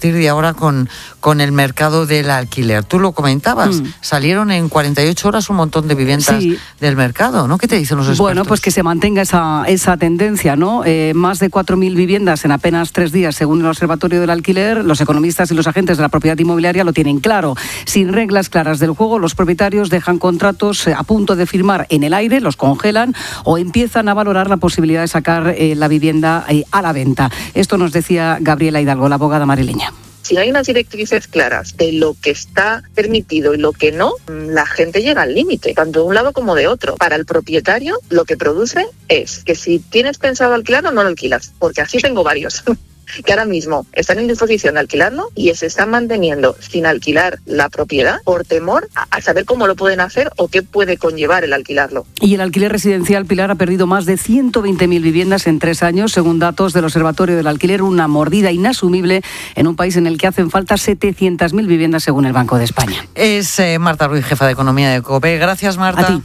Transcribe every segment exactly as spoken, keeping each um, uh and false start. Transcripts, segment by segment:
partir de ahora con, con el mercado del alquiler. Tú lo comentabas, mm. salieron en cuarenta y ocho horas un montón de viviendas sí. del mercado, ¿no? ¿Qué te dicen los expertos? Bueno, pues que se mantenga esa, esa tendencia, ¿no? Eh, más de cuatro mil viviendas en apenas tres días, según el Observatorio del Alquiler. Los economistas y los agentes de la propiedad inmobiliaria lo tienen claro. Sin reglas claras del juego, los propietarios dejan contratos a punto de firmar en el aire, los congelan o empiezan a valorar la posibilidad de sacar eh, la vivienda eh, a la venta. Esto nos decía Gabriela Hidalgo, la abogada madrileña. Si hay unas directrices claras de lo que está permitido y lo que no, la gente llega al límite, tanto de un lado como de otro. Para el propietario, lo que produce es que si tienes pensado alquilarlo, no lo alquilas, porque así tengo varios que ahora mismo están en disposición de alquilarlo y se están manteniendo sin alquilar la propiedad por temor a saber cómo lo pueden hacer o qué puede conllevar el alquilarlo. Y el alquiler residencial, Pilar, ha perdido más de ciento veinte mil viviendas en tres años, según datos del Observatorio del Alquiler, una mordida inasumible en un país en el que hacen falta setecientas mil viviendas, según el Banco de España. Es eh, Marta Ruiz, jefa de Economía de COPE. Gracias, Marta. A ti.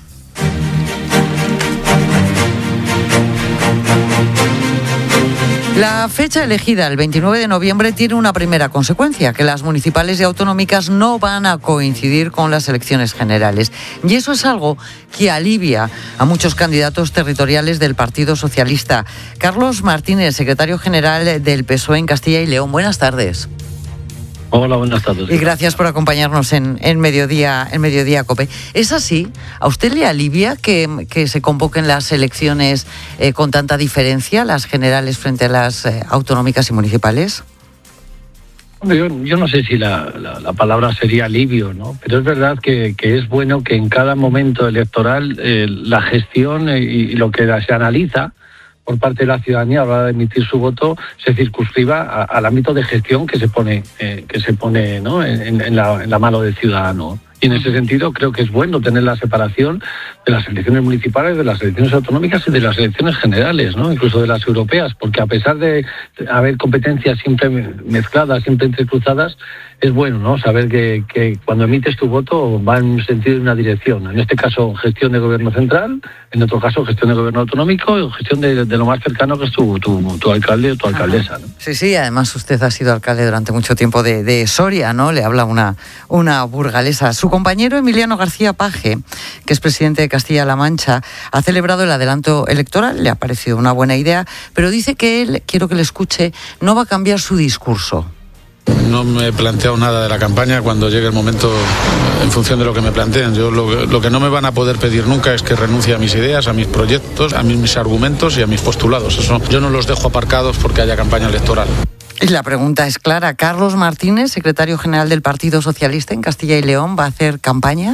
La fecha elegida, el veintinueve de noviembre, tiene una primera consecuencia, que las municipales y autonómicas no van a coincidir con las elecciones generales. Y eso es algo que alivia a muchos candidatos territoriales del Partido Socialista. Carlos Martínez, secretario general del P S O E en Castilla y León. Buenas tardes. Hola, buenas tardes. Y gracias por acompañarnos en, en Mediodía en Mediodía COPE. ¿Es así? ¿A usted le alivia que, que se convoquen las elecciones eh, con tanta diferencia, las generales frente a las eh, autonómicas y municipales? Yo, yo no sé si la, la, la palabra sería alivio, ¿no? Pero es verdad que, que es bueno que en cada momento electoral eh, la gestión y, y lo que se analiza por parte de la ciudadanía a la hora de emitir su voto se circunscriba a, al ámbito de gestión que se pone eh, que se pone ¿no? en, en, la, en la mano del ciudadano. Y en ese sentido creo que es bueno tener la separación de las elecciones municipales, de las elecciones autonómicas y de las elecciones generales, ¿no? Incluso de las europeas, porque a pesar de haber competencias siempre mezcladas, siempre entrecruzadas, es bueno, ¿no? Saber que, que cuando emites tu voto va en un sentido y una dirección. En este caso, gestión de gobierno central, en otro caso, gestión de gobierno autonómico y gestión de, de lo más cercano que es tu, tu, tu alcalde o tu alcaldesa, ¿no? Sí, sí, además usted ha sido alcalde durante mucho tiempo de, de Soria, ¿no? Le habla una, una burgalesa. Su compañero Emiliano García Paje, que es presidente de Castilla-La Mancha, ha celebrado el adelanto electoral, le ha parecido una buena idea, pero dice que él, quiero que le escuche, no va a cambiar su discurso. No me he planteado nada de la campaña cuando llegue el momento en función de lo que me planteen. Yo lo, lo que no me van a poder pedir nunca es que renuncie a mis ideas, a mis proyectos, a mis, mis argumentos y a mis postulados. Eso yo no los dejo aparcados porque haya campaña electoral. La pregunta es clara. ¿Carlos Martínez, secretario general del Partido Socialista en Castilla y León, va a hacer campaña?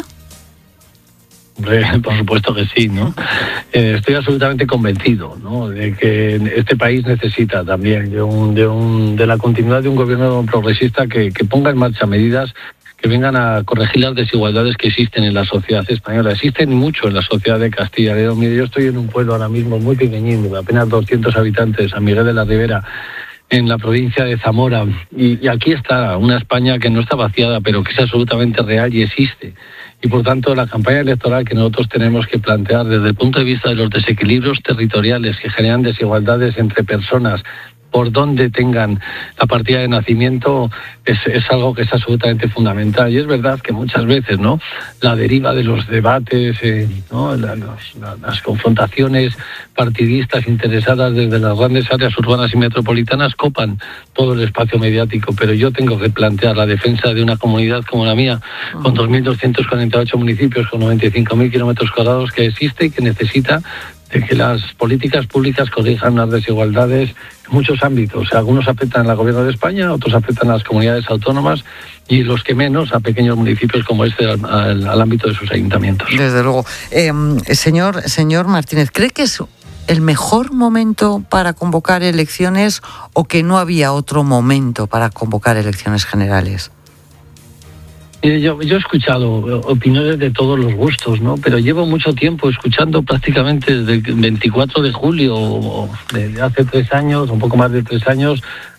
Por supuesto que sí, ¿no? Eh, estoy absolutamente convencido, ¿no?, de que este país necesita también de, un, de, un, de la continuidad de un gobierno progresista que, que ponga en marcha medidas que vengan a corregir las desigualdades que existen en la sociedad española. Existen mucho en la sociedad de Castilla y León. Mire, yo estoy en un pueblo ahora mismo muy pequeñín, de apenas doscientos habitantes, San Miguel de la Ribera, en la provincia de Zamora. Y, y aquí está una España que no está vaciada, pero que es absolutamente real y existe. Y por tanto, la campaña electoral que nosotros tenemos que plantear desde el punto de vista de los desequilibrios territoriales que generan desigualdades entre personas, por donde tengan la partida de nacimiento, es, es algo que es absolutamente fundamental. Y es verdad que muchas veces, ¿no?, la deriva de los debates, eh, ¿no?, la, los, la, las confrontaciones partidistas interesadas desde las grandes áreas urbanas y metropolitanas copan todo el espacio mediático, pero yo tengo que plantear la defensa de una comunidad como la mía, con dos mil doscientos cuarenta y ocho municipios, con noventa y cinco mil kilómetros cuadrados, que existe y que necesita de que las políticas públicas corrijan las desigualdades en muchos ámbitos. Algunos afectan al gobierno de España, otros afectan a las comunidades autónomas y los que menos a pequeños municipios como este al, al, al ámbito de sus ayuntamientos. Desde luego. Eh, señor, señor Martínez, ¿cree que es el mejor momento para convocar elecciones o que no había otro momento para convocar elecciones generales? Yo, yo he escuchado opiniones de todos los gustos, ¿no? Pero llevo mucho tiempo escuchando prácticamente desde el veinticuatro de julio, de hace tres años, un poco más de tres años,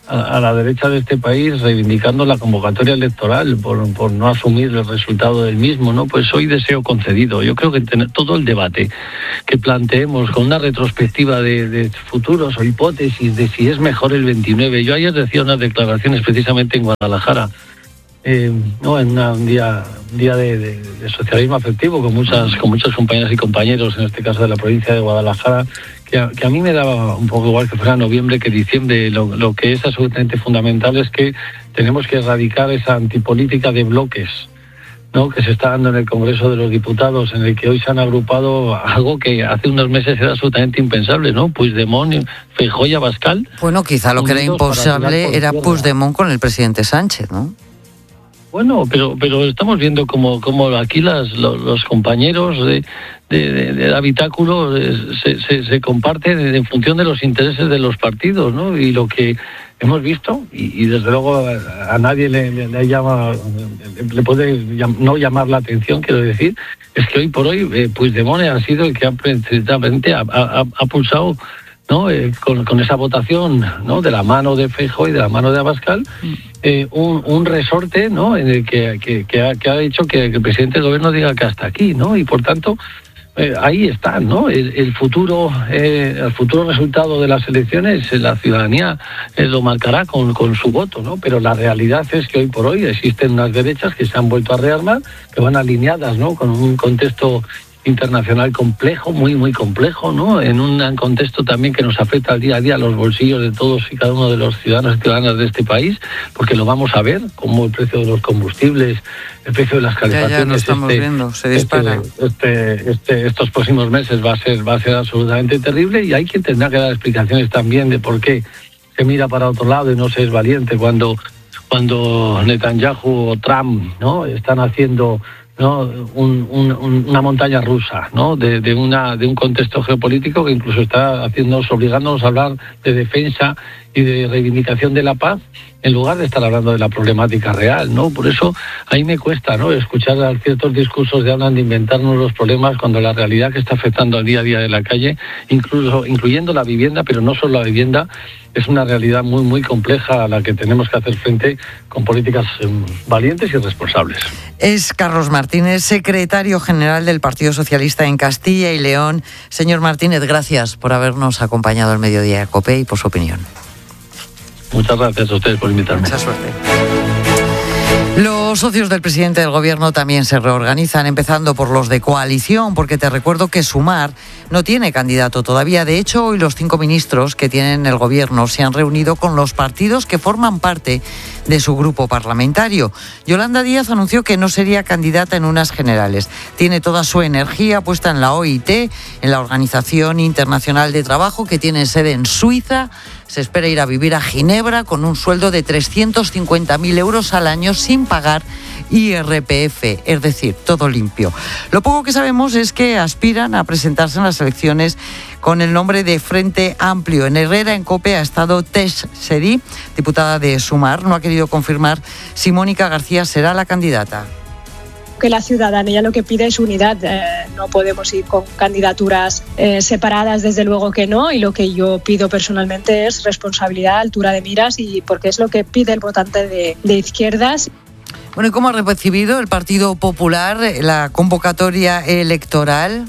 a, a la derecha de este país reivindicando la convocatoria electoral por, por no asumir el resultado del mismo, ¿no? Pues hoy deseo concedido. Yo creo que tener todo el debate que planteemos con una retrospectiva de, de futuros o hipótesis de si es mejor el veintinueve. Yo ayer decía unas declaraciones precisamente en Guadalajara, Eh, no, en una, un día, un día de, de, de socialismo afectivo con muchas con muchos compañeras y compañeros, en este caso de la provincia de Guadalajara, que a, que a mí me daba un poco igual que fuera noviembre que diciembre. Lo, lo que es absolutamente fundamental es que tenemos que erradicar esa antipolítica de bloques, ¿no?, que se está dando en el Congreso de los Diputados, en el que hoy se han agrupado algo que hace unos meses era absolutamente impensable, ¿no? Puigdemont, Feijóo y Abascal. Bueno, quizá lo que era impensable era Puigdemont con el presidente Sánchez, ¿no? Bueno, pero pero estamos viendo como, como aquí las, los, los compañeros de, de, de, del habitáculo se, se, se comparten en función de los intereses de los partidos, ¿no? Y lo que hemos visto, y, y desde luego a, a nadie le, le, le llama, le puede no llamar la atención, quiero decir, es que hoy por hoy eh, Puigdemont ha sido el que ha precisamente ha, ha, ha pulsado, ¿no? Eh, con, con esa votación, ¿no?, de la mano de Feijóo y de la mano de Abascal, eh, un, un resorte, ¿no?, en el que, que, que, ha, que ha hecho que, que el presidente del gobierno diga que hasta aquí, ¿no? Y por tanto, eh, ahí está, ¿no? El, el futuro eh, el futuro resultado de las elecciones, la ciudadanía eh, lo marcará con, con su voto, ¿no? Pero la realidad es que hoy por hoy existen unas derechas que se han vuelto a rearmar, que van alineadas, ¿no?, con un contexto internacional complejo, muy, muy complejo, ¿no? En un contexto también que nos afecta al día a día a los bolsillos de todos y cada uno de los ciudadanos y ciudadanas de este país, porque lo vamos a ver, como el precio de los combustibles, el precio de las calefacciones, ya, ya lo estamos este, viendo, se dispara. Este, este, este, estos próximos meses va a ser, va a ser absolutamente terrible, y hay quien tendrá que dar explicaciones también de por qué se mira para otro lado y no se es valiente cuando, cuando Netanyahu o Trump, ¿no?, están haciendo, ¿no?, un, un, una montaña rusa, ¿no?, de, de una de un contexto geopolítico que incluso está haciéndonos, obligándonos a hablar de defensa y de reivindicación de la paz, en lugar de estar hablando de la problemática real, ¿no? Por eso ahí me cuesta, ¿no?, escuchar a ciertos discursos que hablan de inventarnos los problemas cuando la realidad que está afectando al día a día de la calle, incluso incluyendo la vivienda, pero no solo la vivienda, es una realidad muy, muy compleja a la que tenemos que hacer frente con políticas eh, valientes y responsables. Es Carlos Martínez, secretario general del Partido Socialista en Castilla y León. Señor Martínez, gracias por habernos acompañado al Mediodía de COPE y por su opinión. Muchas gracias a ustedes por invitarme. Mucha suerte. Los socios del presidente del gobierno también se reorganizan, empezando por los de coalición, porque te recuerdo que Sumar no tiene candidato todavía. De hecho, hoy los cinco ministros que tienen el gobierno se han reunido con los partidos que forman parte de su grupo parlamentario. Yolanda Díaz anunció que no sería candidata en unas generales. Tiene toda su energía puesta en la O I T, en la Organización Internacional de Trabajo, que tiene sede en Suiza. Se espera ir a vivir a Ginebra con un sueldo de trescientos cincuenta mil euros al año sin pagar I R P F, es decir, todo limpio. Lo poco que sabemos es que aspiran a presentarse en las elecciones con el nombre de Frente Amplio. En Herrera, en COPE, ha estado Tesh Sedi, diputada de Sumar. No ha querido confirmar si Mónica García será la candidata. Que la ciudadanía lo que pide es unidad, eh, no podemos ir con candidaturas eh, separadas, desde luego que no, y lo que yo pido personalmente es responsabilidad, altura de miras, y porque es lo que pide el votante de, de izquierdas. Bueno, ¿y cómo ha recibido el Partido Popular la convocatoria electoral?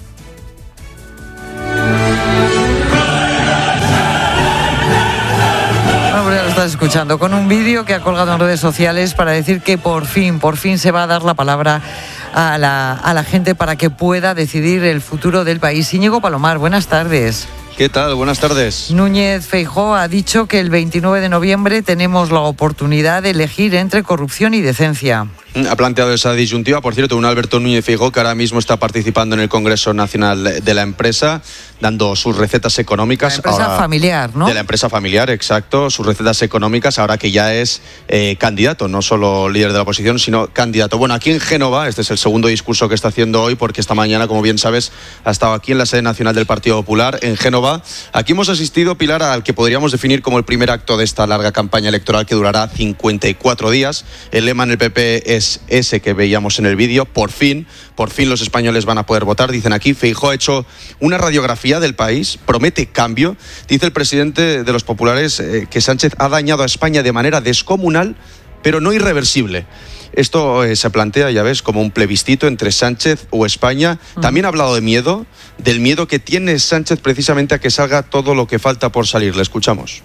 Estás escuchando con un vídeo que ha colgado en redes sociales para decir que por fin, por fin se va a dar la palabra a la, a la gente para que pueda decidir el futuro del país. Íñigo Palomar, buenas tardes. ¿Qué tal? Buenas tardes. Núñez Feijóo ha dicho que el veintinueve de noviembre tenemos la oportunidad de elegir entre corrupción y decencia. Ha planteado esa disyuntiva, por cierto, un Alberto Núñez Feijóo que ahora mismo está participando en el Congreso Nacional de la empresa, dando sus recetas económicas. La empresa ahora, familiar, ¿no? De la empresa familiar, exacto, sus recetas económicas, ahora que ya es eh, candidato, no solo líder de la oposición, sino candidato. Bueno, aquí en Génova, este es el segundo discurso que está haciendo hoy, porque esta mañana, como bien sabes, ha estado aquí en la sede nacional del Partido Popular, en Génova. Génova. Aquí hemos asistido, Pilar, al que podríamos definir como el primer acto de esta larga campaña electoral que durará cincuenta y cuatro días. El lema en el P P es ese que veíamos en el vídeo. Por fin, por fin los españoles van a poder votar, dicen aquí. Feijóo ha hecho una radiografía del país, promete cambio. Dice el presidente de los populares eh, que Sánchez ha dañado a España de manera descomunal, pero no irreversible. Esto eh, se plantea, ya ves, como un plebiscito entre Sánchez o España. También ha hablado de miedo, del miedo que tiene Sánchez precisamente a que salga todo lo que falta por salir. Le escuchamos.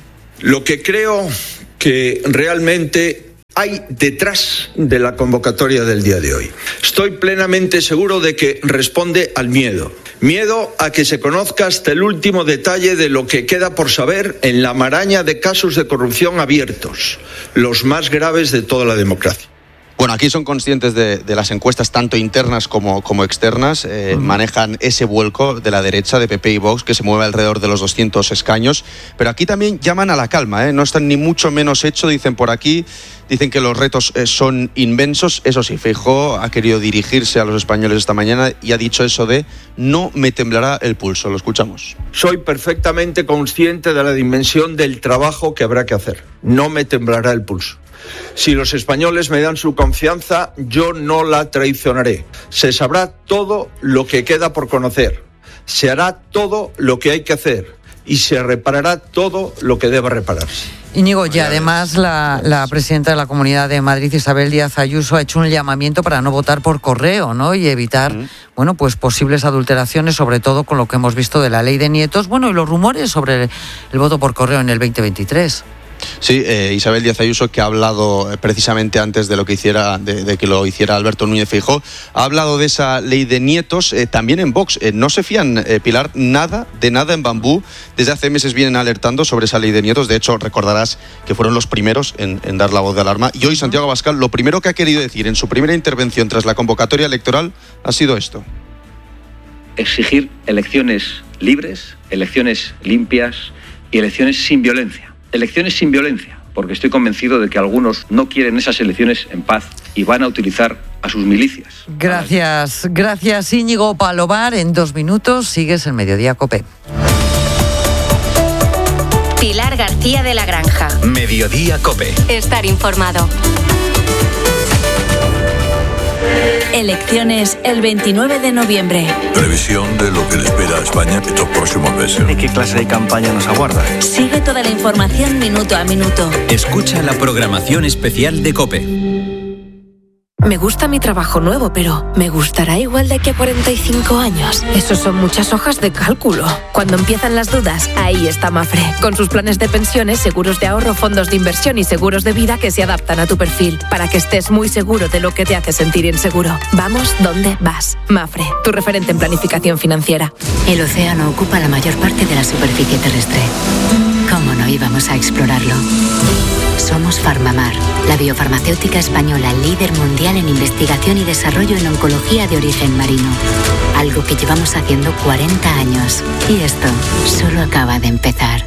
Lo que creo que realmente hay detrás de la convocatoria del día de hoy. Estoy plenamente seguro de que responde al miedo. Miedo a que se conozca hasta el último detalle de lo que queda por saber en la maraña de casos de corrupción abiertos, los más graves de toda la democracia. Bueno, aquí son conscientes de, de las encuestas tanto internas como, como externas. Eh, uh-huh. Manejan ese vuelco de la derecha de P P y Vox que se mueve alrededor de los doscientos escaños. Pero aquí también llaman a la calma, ¿eh? No están ni mucho menos hecho, dicen por aquí. Dicen que los retos eh, son inmensos. Eso sí, Feijóo ha querido dirigirse a los españoles esta mañana y ha dicho eso de no me temblará el pulso. Lo escuchamos. Soy perfectamente consciente de la dimensión del trabajo que habrá que hacer. No me temblará el pulso. Si los españoles me dan su confianza, yo no la traicionaré. Se sabrá todo lo que queda por conocer. Se hará todo lo que hay que hacer. Y se reparará todo lo que deba repararse. Íñigo, y además la, la presidenta de la Comunidad de Madrid, Isabel Díaz Ayuso, ha hecho un llamamiento para no votar por correo, ¿no? Y evitar, mm. bueno, pues posibles adulteraciones, sobre todo con lo que hemos visto de la ley de nietos, bueno, y los rumores sobre el, el voto por correo en el veinte veintitrés. Sí, eh, Isabel Díaz Ayuso, que ha hablado eh, precisamente antes de lo que hiciera, de, de que lo hiciera Alberto Núñez Feijóo, ha hablado de esa ley de nietos, eh, también en Vox. Eh, no se fían, eh, Pilar, nada, de nada en Bambú. Desde hace meses vienen alertando sobre esa ley de nietos. De hecho, recordarás que fueron los primeros en, en dar la voz de alarma. Y hoy Santiago Abascal, lo primero que ha querido decir en su primera intervención tras la convocatoria electoral ha sido esto. Exigir elecciones libres, elecciones limpias y elecciones sin violencia. Elecciones sin violencia, porque estoy convencido de que algunos no quieren esas elecciones en paz y van a utilizar a sus milicias. Gracias, gracias Íñigo Palovar. En dos minutos sigues el Mediodía COPE. Pilar García de la Granja. Mediodía COPE. Estar informado. Elecciones el veintinueve de noviembre. Previsión de lo que le espera a España estos próximos meses. ¿De qué clase de campaña nos aguarda? Sigue toda la información minuto a minuto. Escucha la programación especial de COPE. Me gusta mi trabajo nuevo, pero ¿me gustará igual de aquí a cuarenta y cinco años? Eso son muchas hojas de cálculo. Cuando empiezan las dudas, ahí está Mafre. Con sus planes de pensiones, seguros de ahorro, fondos de inversión y seguros de vida que se adaptan a tu perfil, para que estés muy seguro de lo que te hace sentir inseguro. Vamos donde vas. Mafre, tu referente en planificación financiera. El océano ocupa la mayor parte de la superficie terrestre. ¿Cómo no íbamos a explorarlo? Somos Farmamar, la biofarmacéutica española líder mundial en investigación y desarrollo en oncología de origen marino. Algo que llevamos haciendo cuarenta años. Y esto solo acaba de empezar.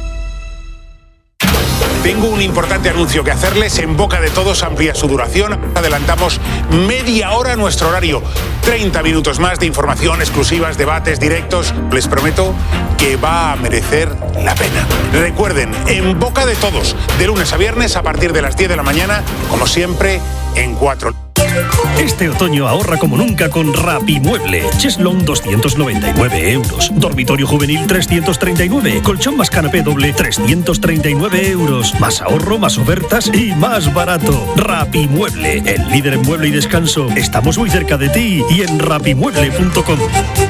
Tengo un importante anuncio que hacerles. En Boca de Todos amplía su duración. Adelantamos media hora nuestro horario. treinta minutos más de información, exclusivas, debates, directos. Les prometo que va a merecer la pena. Recuerden, En Boca de Todos, de lunes a viernes a partir de las diez de la mañana, como siempre, en cuatro. Este otoño ahorra como nunca con Rapimueble. Cheslón doscientos noventa y nueve euros. Dormitorio juvenil trescientos treinta y nueve. Colchón más canapé doble trescientos treinta y nueve euros. Más ahorro, más ofertas y más barato. Rapimueble, el líder en mueble y descanso. Estamos muy cerca de ti y en rapimueble punto com.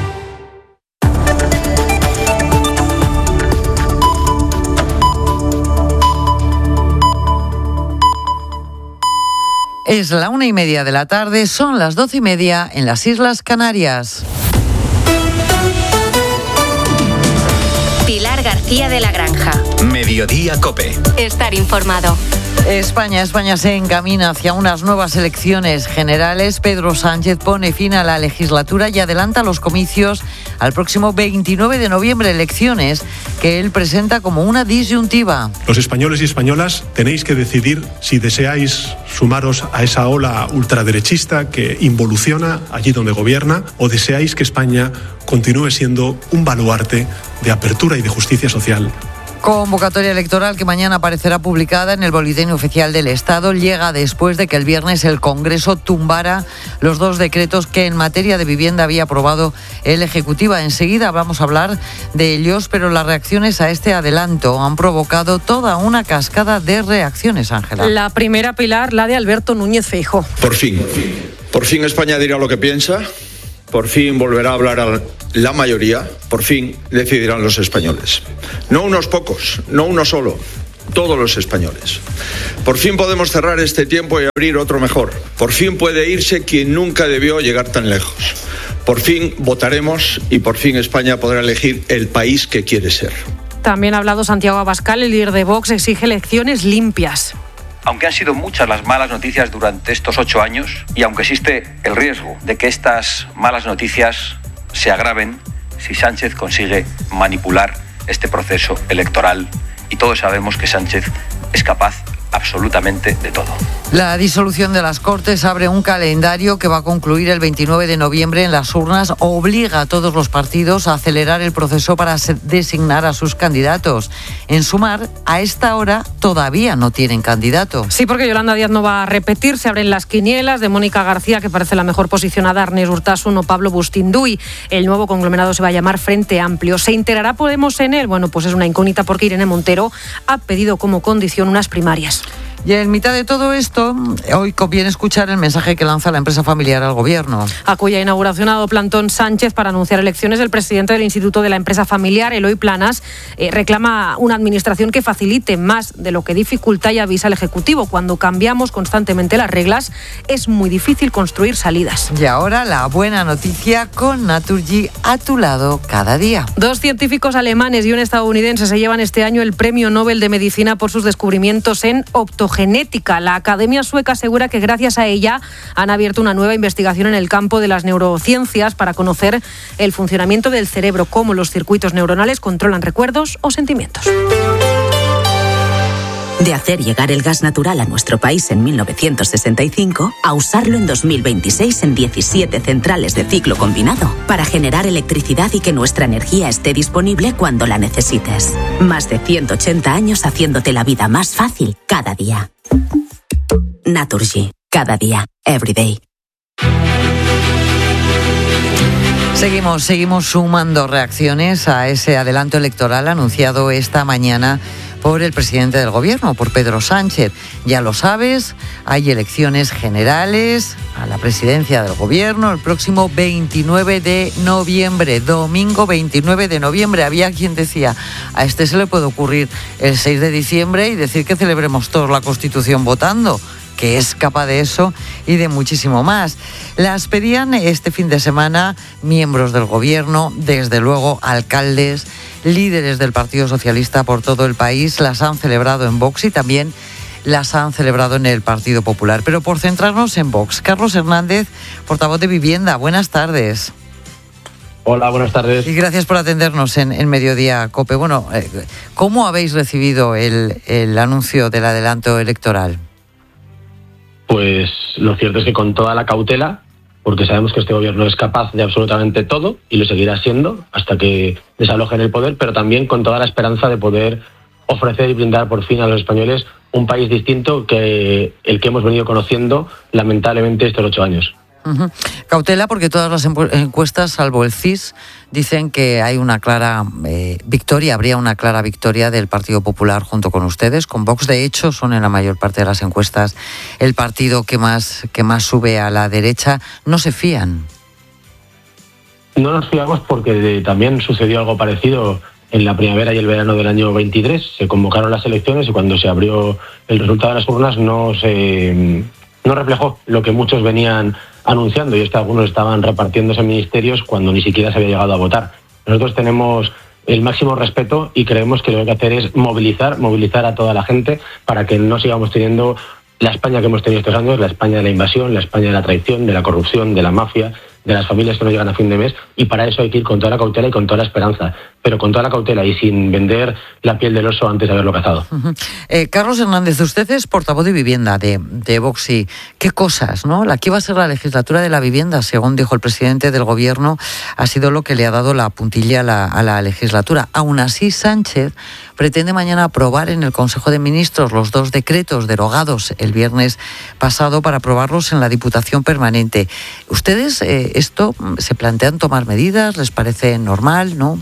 Es la una y media de la tarde, son las doce y media en las Islas Canarias. Pilar García de la Granja. Mediodía COPE. Estar informado. España, España se encamina hacia unas nuevas elecciones generales. Pedro Sánchez pone fin a la legislatura y adelanta los comicios al próximo veintinueve de noviembre, elecciones que él presenta como una disyuntiva. Los españoles y españolas tenéis que decidir si deseáis sumaros a esa ola ultraderechista que involuciona allí donde gobierna, o deseáis que España continúe siendo un baluarte de apertura y de justicia social. Convocatoria electoral que mañana aparecerá publicada en el Boletín Oficial del Estado. Llega después de que el viernes el Congreso tumbara los dos decretos que en materia de vivienda había aprobado el Ejecutivo. Enseguida vamos a hablar de ellos, pero las reacciones a este adelanto han provocado toda una cascada de reacciones, Ángela. La primera, Pilar, la de Alberto Núñez Feijóo. Por fin, por fin España dirá lo que piensa. Por fin volverá a hablar a la mayoría, por fin decidirán los españoles. No unos pocos, no uno solo, todos los españoles. Por fin podemos cerrar este tiempo y abrir otro mejor. Por fin puede irse quien nunca debió llegar tan lejos. Por fin votaremos y por fin España podrá elegir el país que quiere ser. También ha hablado Santiago Abascal, el líder de Vox, exige elecciones limpias. Aunque han sido muchas las malas noticias durante estos ocho años y aunque existe el riesgo de que estas malas noticias se agraven si Sánchez consigue manipular este proceso electoral, y todos sabemos que Sánchez es capaz absolutamente de todo. La disolución de las Cortes abre un calendario que va a concluir el veintinueve de noviembre en las urnas. Obliga a todos los partidos a acelerar el proceso para designar a sus candidatos. En Sumar, a esta hora todavía no tienen candidato. Sí, porque Yolanda Díaz no va a repetir. Se abren las quinielas de Mónica García, que parece la mejor posicionada, Arnés Urtasun o Pablo Bustinduy. El nuevo conglomerado se va a llamar Frente Amplio. ¿Se integrará Podemos en él? Bueno, pues es una incógnita porque Irene Montero ha pedido como condición unas primarias. Y en mitad de todo esto, hoy conviene escuchar el mensaje que lanza la empresa familiar al gobierno. A cuya inauguración ha dado plantón Sánchez para anunciar elecciones, el presidente del Instituto de la Empresa Familiar, Eloy Planas, eh, reclama una administración que facilite más de lo que dificulta y avisa al Ejecutivo. Cuando cambiamos constantemente las reglas, es muy difícil construir salidas. Y ahora la buena noticia con Naturgy a tu lado cada día. Dos científicos alemanes y un estadounidense se llevan este año el Premio Nobel de Medicina por sus descubrimientos en optogenética. La Academia Sueca asegura que gracias a ella han abierto una nueva investigación en el campo de las neurociencias para conocer el funcionamiento del cerebro, cómo los circuitos neuronales controlan recuerdos o sentimientos. De hacer llegar el gas natural a nuestro país en mil novecientos sesenta y cinco a usarlo en dos mil veintiséis en diecisiete centrales de ciclo combinado para generar electricidad y que nuestra energía esté disponible cuando la necesites. Más de ciento ochenta años haciéndote la vida más fácil cada día. Naturgy. Cada día. Every day. Seguimos, seguimos sumando reacciones a ese adelanto electoral anunciado esta mañana por el presidente del gobierno, por Pedro Sánchez. Ya lo sabes, hay elecciones generales a la presidencia del gobierno el próximo veintinueve de noviembre, domingo veintinueve de noviembre. Había quien decía, a este se le puede ocurrir el seis de diciembre y decir que celebremos todos la Constitución votando, que es capaz de eso y de muchísimo más. Las pedían este fin de semana miembros del gobierno, desde luego alcaldes, líderes del Partido Socialista por todo el país. Las han celebrado en Vox y también las han celebrado en el Partido Popular. Pero por centrarnos en Vox, Carlos Hernández, portavoz de Vivienda, buenas tardes. Hola, buenas tardes. Y gracias por atendernos en, en Mediodía COPE. Bueno, ¿cómo habéis recibido el, el anuncio del adelanto electoral? Pues lo cierto es que con toda la cautela, porque sabemos que este gobierno es capaz de absolutamente todo y lo seguirá siendo hasta que desalojen el poder, pero también con toda la esperanza de poder ofrecer y brindar por fin a los españoles un país distinto que el que hemos venido conociendo lamentablemente estos ocho años. Uh-huh. Cautela porque todas las encuestas, salvo el C I S, dicen que hay una clara eh, victoria, habría una clara victoria del Partido Popular junto con ustedes. Con Vox, de hecho, son en la mayor parte de las encuestas el partido que más, que más sube a la derecha. ¿No se fían? No nos fiamos porque también sucedió algo parecido en la primavera y el verano del año veintitrés. Se convocaron las elecciones y cuando se abrió el resultado de las urnas no se no reflejó lo que muchos venían anunciando, y es que algunos estaban repartiéndose ministerios cuando ni siquiera se había llegado a votar. Nosotros tenemos el máximo respeto y creemos que lo que hay que hacer es movilizar, movilizar a toda la gente para que no sigamos teniendo la España que hemos tenido estos años, la España de la invasión, la España de la traición, de la corrupción, de la mafia, de las familias que no llegan a fin de mes, y para eso hay que ir con toda la cautela y con toda la esperanza. pero con toda la cautela y sin vender la piel del oso antes de haberlo cazado. Uh-huh. eh, Carlos Hernández, usted es portavoz de vivienda de, de Vox y qué cosas, ¿no? La que iba a ser la legislatura de la vivienda, según dijo el presidente del gobierno, ha sido lo que le ha dado la puntilla a la, a la legislatura. Aún así, Sánchez pretende mañana aprobar en el Consejo de Ministros los dos decretos derogados el viernes pasado para aprobarlos en la Diputación Permanente. ¿Ustedes eh, esto se plantean tomar medidas? ¿Les parece normal, no?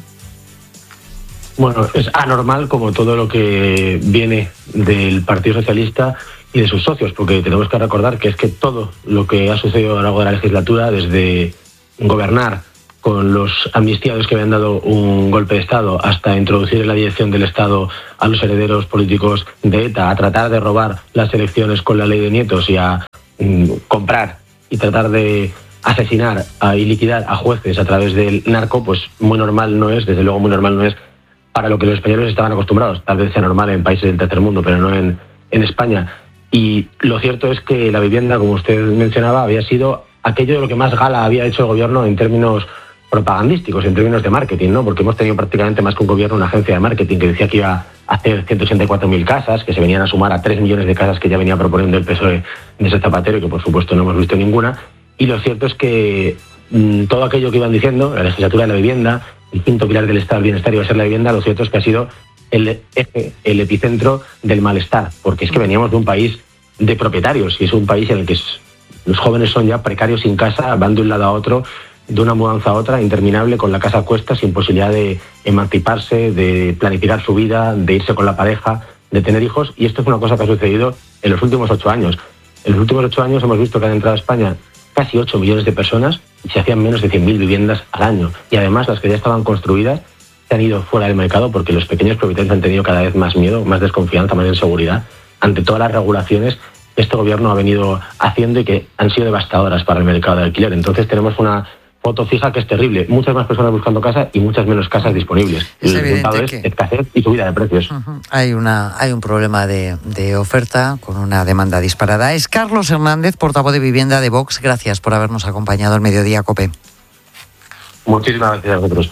Bueno, es anormal como todo lo que viene del Partido Socialista y de sus socios, porque tenemos que recordar que es que todo lo que ha sucedido a lo largo de la legislatura, desde gobernar con los amnistiados que habían dado un golpe de Estado hasta introducir en la dirección del Estado a los herederos políticos de ETA, a tratar de robar las elecciones con la ley de nietos y a mm, comprar y tratar de asesinar a, y liquidar a jueces a través del narco, pues muy normal no es, desde luego muy normal no es para lo que los españoles estaban acostumbrados. Tal vez sea normal en países del tercer mundo, pero no en, en España. Y lo cierto es que la vivienda, como usted mencionaba, había sido aquello de lo que más gala había hecho el gobierno en términos propagandísticos, en términos de marketing, ¿no? Porque hemos tenido prácticamente más que un gobierno, una agencia de marketing que decía que iba a hacer ciento ochenta y cuatro mil casas, que se venían a sumar a tres millones de casas que ya venía proponiendo el P S O E de ese Zapatero y que por supuesto no hemos visto ninguna. Y lo cierto es que mmm, todo aquello que iban diciendo, la legislatura de la vivienda, el quinto pilar del Estado del Bienestar iba a ser la vivienda, lo cierto es que ha sido el eje, el epicentro del malestar, porque es que veníamos de un país de propietarios y es un país en el que los jóvenes son ya precarios sin casa, van de un lado a otro, de una mudanza a otra, interminable, con la casa a cuestas, sin posibilidad de emanciparse, de planificar su vida, de irse con la pareja, de tener hijos, y esto es una cosa que ha sucedido en los últimos ocho años. En los últimos ocho años hemos visto que han entrado a España casi ocho millones de personas y se hacían menos de cien mil viviendas al año. Y además las que ya estaban construidas se han ido fuera del mercado porque los pequeños propietarios han tenido cada vez más miedo, más desconfianza, más inseguridad ante todas las regulaciones que este gobierno ha venido haciendo y que han sido devastadoras para el mercado de alquiler. Entonces tenemos una foto fija que es terrible. Muchas más personas buscando casa y muchas menos casas disponibles. Es el resultado que... es escasez y subida de precios. Uh-huh. Hay una hay un problema de, de oferta con una demanda disparada. Es Carlos Hernández, portavoz de vivienda de Vox. Gracias por habernos acompañado al Mediodía COPE. Muchísimas gracias a vosotros.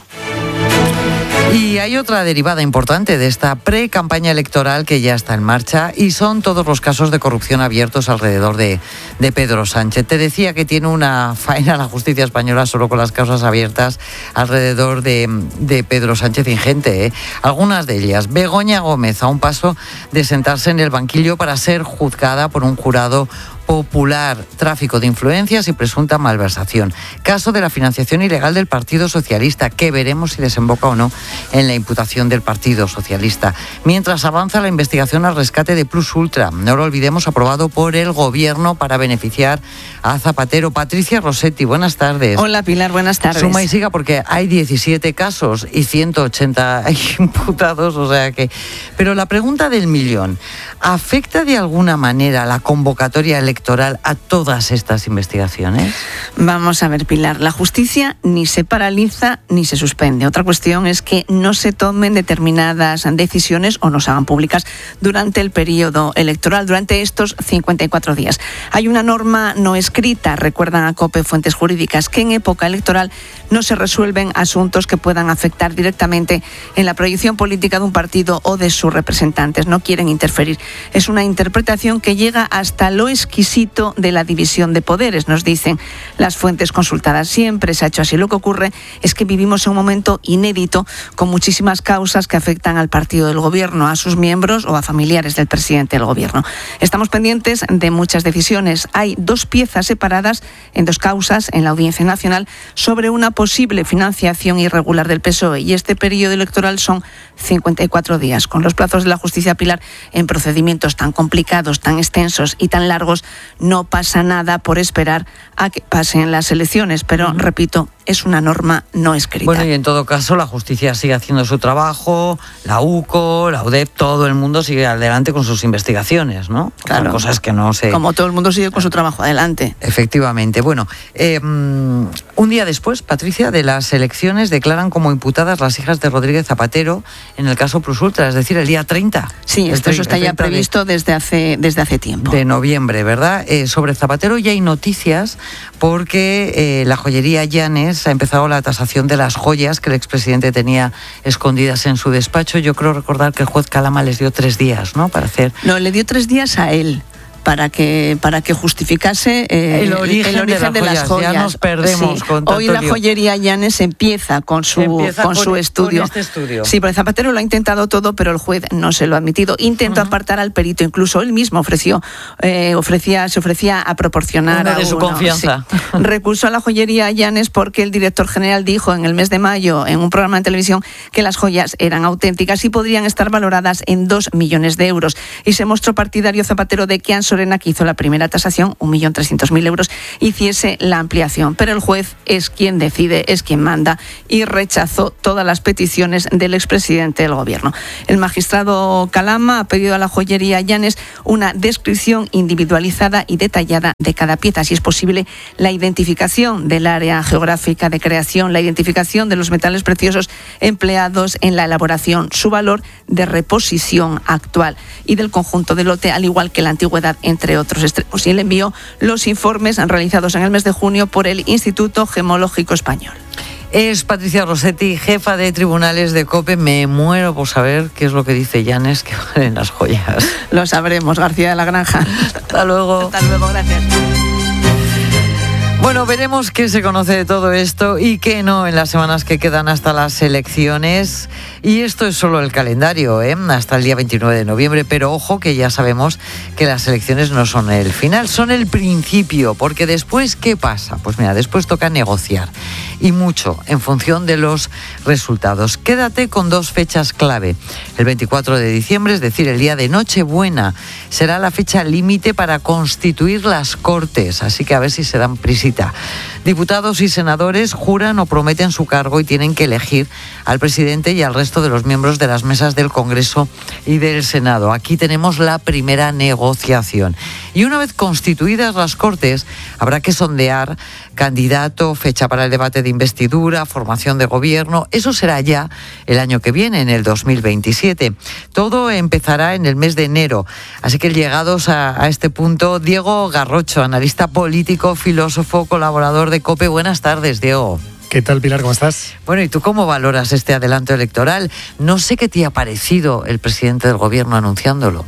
Y hay otra derivada importante de esta pre-campaña electoral que ya está en marcha y son todos los casos de corrupción abiertos alrededor de, de Pedro Sánchez. Te decía que tiene una faena la justicia española solo con las causas abiertas alrededor de, de Pedro Sánchez ingente, ¿eh? Algunas de ellas. Begoña Gómez a un paso de sentarse en el banquillo para ser juzgada por un jurado popular, tráfico de influencias y presunta malversación. Caso de la financiación ilegal del Partido Socialista, que veremos si desemboca o no en la imputación del Partido Socialista. Mientras avanza la investigación al rescate de Plus Ultra, no lo olvidemos, aprobado por el Gobierno para beneficiar a Zapatero. Patricia Rossetti, buenas tardes. Hola Pilar, buenas tardes. Suma y siga porque hay diecisiete casos y ciento ochenta imputados, o sea que... Pero la pregunta del millón, ¿afecta de alguna manera la convocatoria electoral electoral a todas estas investigaciones? Vamos a ver, Pilar, la justicia ni se paraliza ni se suspende. Otra cuestión es que no se tomen determinadas decisiones o no se hagan públicas durante el periodo electoral, durante estos cincuenta y cuatro días. Hay una norma no escrita, recuerdan a COPE fuentes jurídicas, que en época electoral no se resuelven asuntos que puedan afectar directamente en la proyección política de un partido o de sus representantes. No quieren interferir. Es una interpretación que llega hasta lo exquisito de la división de poderes, nos dicen las fuentes consultadas. Siempre se ha hecho así. Lo que ocurre es que vivimos en un momento inédito con muchísimas causas que afectan al partido del gobierno, a sus miembros o a familiares del presidente del gobierno. Estamos pendientes de muchas decisiones. Hay dos piezas separadas en dos causas en la Audiencia Nacional sobre una posible financiación irregular del P S O E y este periodo electoral son cincuenta y cuatro días. Con los plazos de la justicia, Pilar, en procedimientos tan complicados, tan extensos y tan largos, no pasa nada por esperar a que pasen las elecciones, pero, uh-huh. repito, es una norma no escrita. Bueno, y en todo caso la justicia sigue haciendo su trabajo, la U C O, la U D E P, todo el mundo sigue adelante con sus investigaciones, ¿no? Claro. Son cosas que no se... Como todo el mundo sigue con su trabajo adelante. Efectivamente. Bueno, eh, un día después, Patricia, de las elecciones declaran como imputadas las hijas de Rodríguez Zapatero en el caso Plus Ultra, es decir, el día treinta. Sí, esto eso está ya previsto de, desde hace desde hace tiempo. De noviembre, ¿verdad? Eh, sobre Zapatero ya hay noticias porque eh, la joyería Llanes Llanes ha empezado la tasación de las joyas que el expresidente tenía escondidas en su despacho. Yo creo recordar que el juez Calama les dio tres días, ¿no?, para hacer... No, le dio tres días a él. Para que, para que justificase eh, el origen, el origen de, de, las las joyas. Ya nos perdemos sí. con tanto Hoy la lío. joyería Llanes empieza con su, empieza con con, su estudio. Con este estudio. Sí, pero Zapatero lo ha intentado todo, pero el juez no se lo ha admitido. Intentó uh-huh. apartar al perito, incluso él mismo ofreció, eh, ofrecía, se ofrecía a proporcionar uno a de su uno. confianza. Sí. Recurso a la joyería Llanes porque el director general dijo en el mes de mayo en un programa de televisión que las joyas eran auténticas y podrían estar valoradas en dos millones de euros. Y se mostró partidario Zapatero de que Ann Sorena, que hizo la primera tasación, un millón trescientos mil euros, hiciese la ampliación. Pero el juez es quien decide, es quien manda y rechazó todas las peticiones del expresidente del gobierno. El magistrado Calama ha pedido a la joyería Llanes una descripción individualizada y detallada de cada pieza, si es posible la identificación del área geográfica de creación, la identificación de los metales preciosos empleados en la elaboración, su valor de reposición actual y del conjunto del lote, al igual que la antigüedad, entre otros extremos. Y él envió los informes realizados en el mes de junio por el Instituto Gemológico Español. Es Patricia Rossetti, jefa de tribunales de COPE. Me muero por saber qué es lo que dice Llanes que valen las joyas. Lo sabremos, García de la Granja. Hasta luego. Hasta luego, gracias. Bueno, veremos qué se conoce de todo esto y qué no en las semanas que quedan hasta las elecciones. Y esto es solo el calendario, ¿eh? Hasta el día veintinueve de noviembre. Pero ojo que ya sabemos que las elecciones no son el final, son el principio. Porque después, ¿qué pasa? Pues mira, después toca negociar. Y mucho en función de los resultados. Quédate con dos fechas clave. El veinticuatro de diciembre, es decir, el día de Nochebuena, será la fecha límite para constituir las Cortes. Así que a ver si se dan prisita. Diputados y senadores juran o prometen su cargo y tienen que elegir al presidente y al resto de los miembros de las mesas del Congreso y del Senado. Aquí tenemos la primera negociación. Y una vez constituidas las Cortes, habrá que sondear candidato, fecha para el debate de investidura, formación de gobierno. Eso será ya el año que viene, en el dos mil veintisiete. Todo empezará en el mes de enero. Así que llegados a, a este punto, Diego Garrocho, analista político, filósofo, colaborador de COPE. Buenas tardes, Diego. ¿Qué tal, Pilar? ¿Cómo estás? Bueno, ¿y tú cómo valoras este adelanto electoral? No sé qué te ha parecido el presidente del gobierno anunciándolo.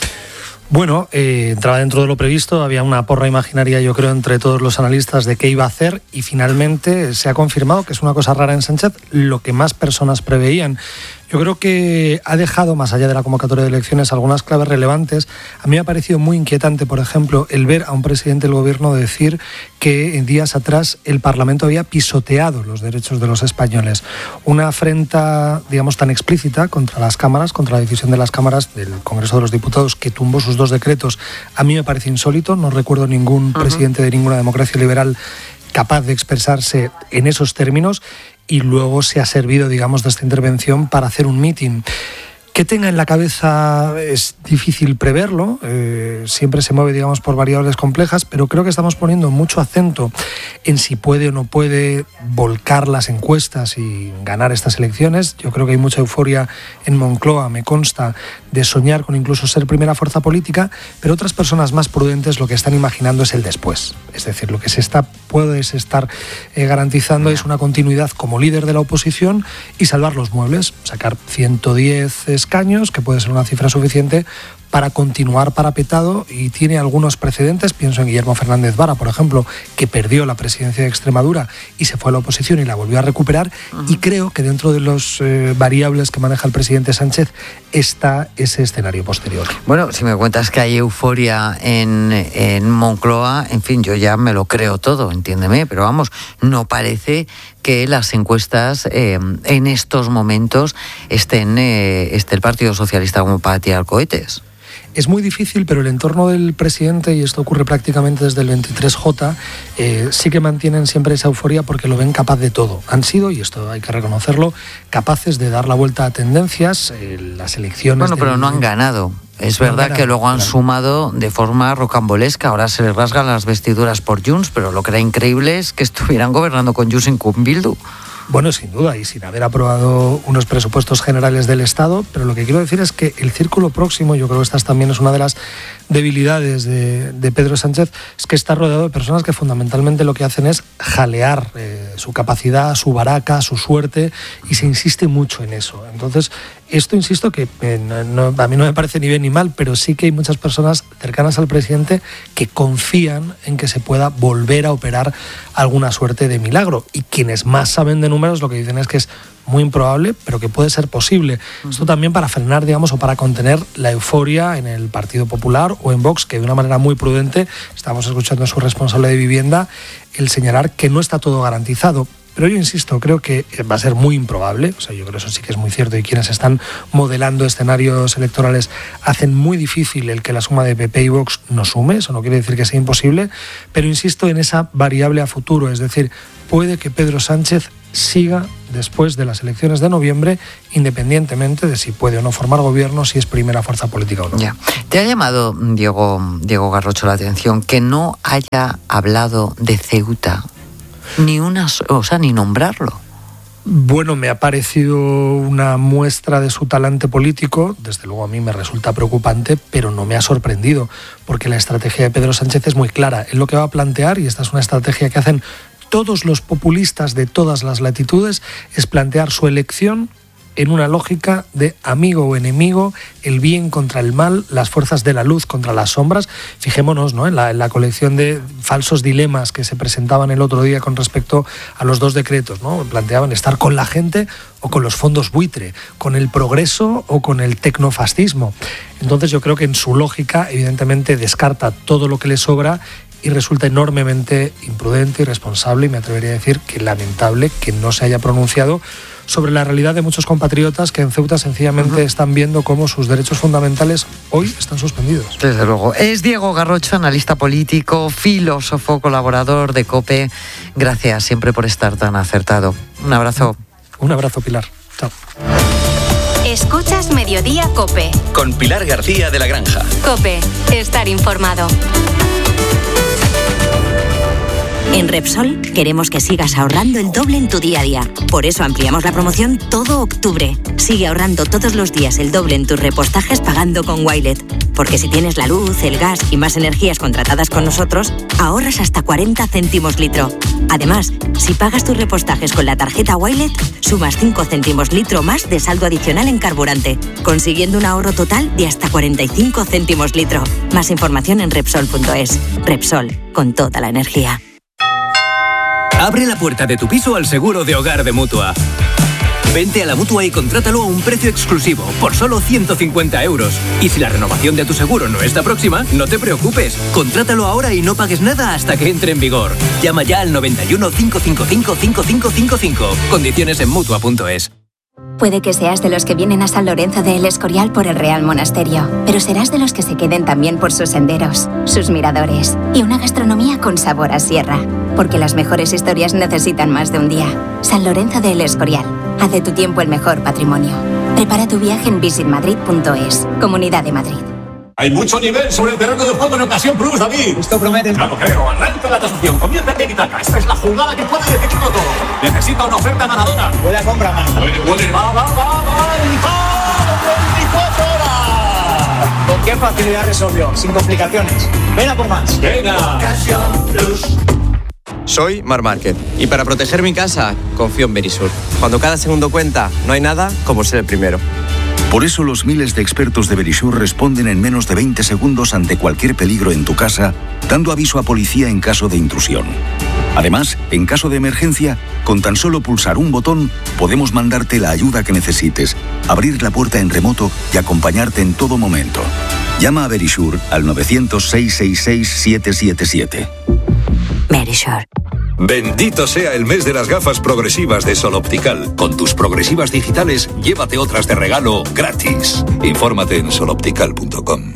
Bueno, eh, entraba dentro de lo previsto, había una porra imaginaria, yo creo, entre todos los analistas de qué iba a hacer y finalmente se ha confirmado, que es una cosa rara en Sánchez, lo que más personas preveían. Yo creo que ha dejado, más allá de la convocatoria de elecciones, algunas claves relevantes. A mí me ha parecido muy inquietante, por ejemplo, el ver a un presidente del gobierno decir que en días atrás el Parlamento había pisoteado los derechos de los españoles. Una afrenta, digamos, tan explícita contra las cámaras, contra la decisión de las cámaras del Congreso de los Diputados, que tumbó sus dos decretos, a mí me parece insólito. No recuerdo ningún uh-huh. presidente de ninguna democracia liberal capaz de expresarse en esos términos. Y luego se ha servido, digamos, de esta intervención para hacer un mitin. ¿Qué tenga en la cabeza? Es difícil preverlo, eh, siempre se mueve, digamos, por variables complejas, pero creo que estamos poniendo mucho acento en si puede o no puede volcar las encuestas y ganar estas elecciones. Yo creo que hay mucha euforia en Moncloa, me consta, de soñar con incluso ser primera fuerza política, pero otras personas más prudentes lo que están imaginando es el después. Es decir, lo que se está puede estar eh, garantizando es una continuidad como líder de la oposición y salvar los muebles, sacar ciento diez escaños, que puede ser una cifra suficiente para continuar parapetado, y tiene algunos precedentes. Pienso en Guillermo Fernández Vara, por ejemplo, que perdió la presidencia de Extremadura y se fue a la oposición y la volvió a recuperar. Uh-huh. Y creo que dentro de los eh, variables que maneja el presidente Sánchez está ese escenario posterior. Bueno, si me cuentas que hay euforia en, en Moncloa, en fin, yo ya me lo creo todo, entiéndeme, pero vamos, no parece que las encuestas eh, en estos momentos estén eh, esté el Partido Socialista como para tirar cohetes. Es muy difícil, pero el entorno del presidente, y esto ocurre prácticamente desde el veintitrés J, eh, sí que mantienen siempre esa euforia porque lo ven capaz de todo. Han sido, y esto hay que reconocerlo, capaces de dar la vuelta a tendencias, eh, las elecciones... Bueno, pero no han ganado. Es verdad que luego han sumado de forma rocambolesca. Ahora se les rasgan las vestiduras por Junts, pero lo que era increíble es que estuvieran gobernando con Junts sin Bildu. Bueno, sin duda, y sin haber aprobado unos presupuestos generales del Estado, pero lo que quiero decir es que el círculo próximo, yo creo que esta también es una de las debilidades de, de Pedro Sánchez es que está rodeado de personas que fundamentalmente lo que hacen es jalear eh, su capacidad, su baraca, su suerte, y se insiste mucho en eso. Entonces, esto, insisto, que eh, no, a mí no me parece ni bien ni mal, pero sí que hay muchas personas cercanas al presidente que confían en que se pueda volver a operar alguna suerte de milagro. Y quienes más saben de números lo que dicen es que es muy improbable, pero que puede ser posible. Uh-huh. Esto también para frenar, digamos, o para contener la euforia en el Partido Popular o en Vox, que de una manera muy prudente, estamos escuchando a su responsable de vivienda, el señalar que no está todo garantizado. Pero yo insisto, creo que va a ser muy improbable, o sea, yo creo que eso sí que es muy cierto, y quienes están modelando escenarios electorales hacen muy difícil el que la suma de P P y Vox no sume, eso no quiere decir que sea imposible, pero insisto en esa variable a futuro, es decir, puede que Pedro Sánchez siga después de las elecciones de noviembre, independientemente de si puede o no formar gobierno, si es primera fuerza política o no. Ya. ¿Te ha llamado, Diego, Diego Garrocho, la atención que no haya hablado de Ceuta? Ni una, o sea, ni nombrarlo. Bueno, me ha parecido una muestra de su talante político, desde luego a mí me resulta preocupante, pero no me ha sorprendido, porque la estrategia de Pedro Sánchez es muy clara. Él lo que va a plantear, y esta es una estrategia que hacen todos los populistas de todas las latitudes, es plantear su elección en una lógica de amigo o enemigo, el bien contra el mal, las fuerzas de la luz contra las sombras. Fijémonos, ¿no?, en la, en la colección de falsos dilemas que se presentaban el otro día con respecto a los dos decretos, ¿no? Planteaban estar con la gente o con los fondos buitre, con el progreso o con el tecnofascismo. Entonces yo creo que en su lógica, evidentemente, descarta todo lo que le sobra y resulta enormemente imprudente, irresponsable y me atrevería a decir que lamentable que no se haya pronunciado sobre la realidad de muchos compatriotas que en Ceuta sencillamente uh-huh. están viendo cómo sus derechos fundamentales hoy están suspendidos. Desde luego. Es Diego Garrocho, analista político, filósofo, colaborador de COPE. Gracias siempre por estar tan acertado. Un abrazo. Un abrazo, Pilar. Chao. Escuchas Mediodía COPE. Con Pilar García de la Granja. COPE. Estar informado. En Repsol queremos que sigas ahorrando el doble en tu día a día. Por eso ampliamos la promoción todo octubre. Sigue ahorrando todos los días el doble en tus repostajes pagando con Wilet. Porque si tienes la luz, el gas y más energías contratadas con nosotros, ahorras hasta cuarenta céntimos litro. Además, si pagas tus repostajes con la tarjeta Wilet, sumas cinco céntimos litro más de saldo adicional en carburante, consiguiendo un ahorro total de hasta cuarenta y cinco céntimos litro. Más información en Repsol punto es. Repsol, con toda la energía. Abre la puerta de tu piso al seguro de hogar de Mutua. Vente a la Mutua y contrátalo a un precio exclusivo, por solo ciento cincuenta euros. Y si la renovación de tu seguro no está próxima, no te preocupes. Contrátalo ahora y no pagues nada hasta que entre en vigor. Llama ya al noventa y uno, cinco cinco cinco, cinco cinco cinco cinco. Condiciones en Mutua punto es. Puede que seas de los que vienen a San Lorenzo de El Escorial por el Real Monasterio, pero serás de los que se queden también por sus senderos, sus miradores y una gastronomía con sabor a sierra. Porque las mejores historias necesitan más de un día. San Lorenzo de El Escorial. Haz de tu tiempo el mejor patrimonio. Prepara tu viaje en visit madrid punto es. Comunidad de Madrid. Hay mucho nivel sobre el terreno de juego en Ocasión Plus, David. Esto promete. Claro, creo. Arranca la tasación. Comienza en Itaca. Esta es la jugada que puede decidirlo todo. Necesita una oferta ganadora. Puede compra más. Puede, puede. Va, va, va, va. veinticuatro horas. ¿Con qué facilidad resolvió? Sin complicaciones. Ven a por más. Venga. Ocasión Plus. Soy Mar Márquez y para proteger mi casa confío en Verisur. Cuando cada segundo cuenta, no hay nada como ser el primero. Por eso los miles de expertos de Verisur responden en menos de veinte segundos ante cualquier peligro en tu casa, dando aviso a policía en caso de intrusión. Además, en caso de emergencia, con tan solo pulsar un botón, podemos mandarte la ayuda que necesites, abrir la puerta en remoto y acompañarte en todo momento. Llama a Verisur al novecientos, seiscientos sesenta y seis, siete siete siete. Verisur. Bendito sea el mes de las gafas progresivas de Sol Optical. Con tus progresivas digitales, llévate otras de regalo gratis. Infórmate en sol optical punto com.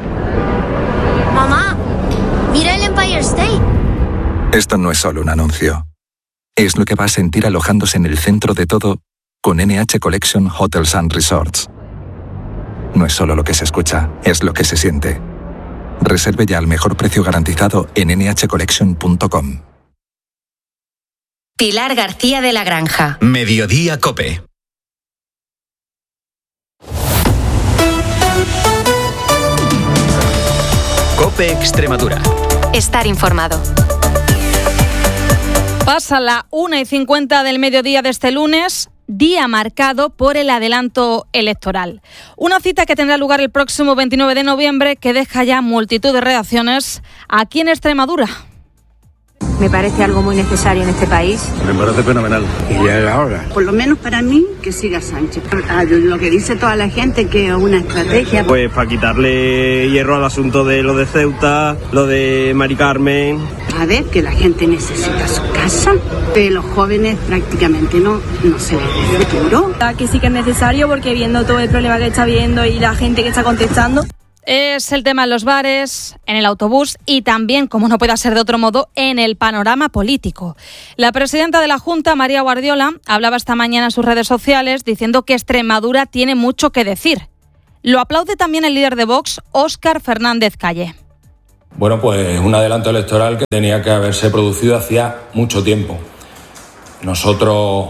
Mamá, mira el Empire State. Esto no es solo un anuncio. Es lo que va a sentir alojándose en el centro de todo con N H Collection Hotels and Resorts. No es solo lo que se escucha, es lo que se siente. Reserve ya al mejor precio garantizado en ene hache collection punto com. Pilar García de la Granja. Mediodía COPE. COPE Extremadura. Estar informado. Pasa la una y cincuenta del mediodía de este lunes, día marcado por el adelanto electoral. Una cita que tendrá lugar el próximo veintinueve de noviembre que deja ya multitud de reacciones aquí en Extremadura. Me parece algo muy necesario en este país. Me parece fenomenal. Y ya es la hora. Por lo menos para mí, que siga Sánchez. A lo que dice toda la gente, que es una estrategia. Pues para quitarle hierro al asunto de lo de Ceuta, lo de Mari Carmen. A ver, que la gente necesita su casa, que los jóvenes prácticamente no, no se ven el futuro. Que sí que es necesario porque viendo todo el problema que está viendo y la gente que está contestando. Es el tema en los bares, en el autobús y también, como no puede ser de otro modo, en el panorama político. La presidenta de la Junta, María Guardiola, hablaba esta mañana en sus redes sociales diciendo que Extremadura tiene mucho que decir. Lo aplaude también el líder de Vox, Óscar Fernández Calle. Bueno, pues un adelanto electoral que tenía que haberse producido hacía mucho tiempo. Nosotros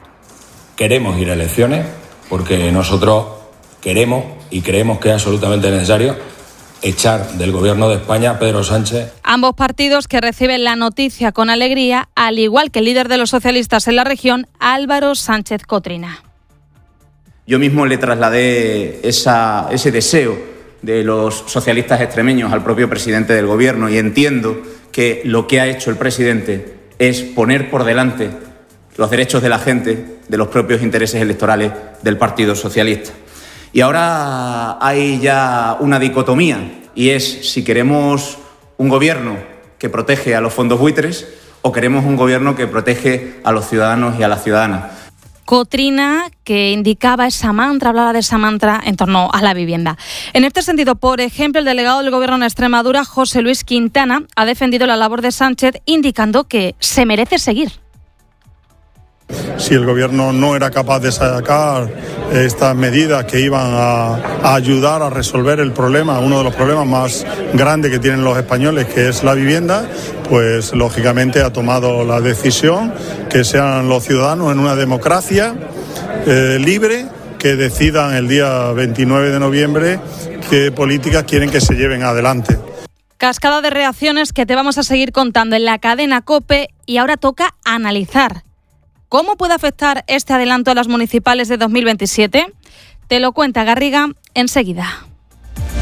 queremos ir a elecciones porque nosotros queremos y creemos que es absolutamente necesario echar del gobierno de España a Pedro Sánchez. Ambos partidos que reciben la noticia con alegría, al igual que el líder de los socialistas en la región, Álvaro Sánchez Cotrina. Yo mismo le trasladé esa, ese deseo de los socialistas extremeños al propio presidente del gobierno y entiendo que lo que ha hecho el presidente es poner por delante los derechos de la gente de los propios intereses electorales del Partido Socialista. Y ahora hay ya una dicotomía, y es si queremos un gobierno que protege a los fondos buitres o queremos un gobierno que protege a los ciudadanos y a las ciudadanas. Cotrina, que indicaba esa mantra, hablaba de esa mantra en torno a la vivienda. En este sentido, por ejemplo, el delegado del Gobierno en Extremadura, José Luis Quintana, ha defendido la labor de Sánchez, indicando que se merece seguir. Si el gobierno no era capaz de sacar estas medidas que iban a, a ayudar a resolver el problema, uno de los problemas más grandes que tienen los españoles, que es la vivienda, pues lógicamente ha tomado la decisión que sean los ciudadanos en una democracia eh, libre que decidan el día veintinueve de noviembre qué políticas quieren que se lleven adelante. Cascada de reacciones que te vamos a seguir contando en la cadena COPE, y ahora toca analizar ¿cómo puede afectar este adelanto a las municipales de dos mil veintisiete? Te lo cuenta Garriga enseguida.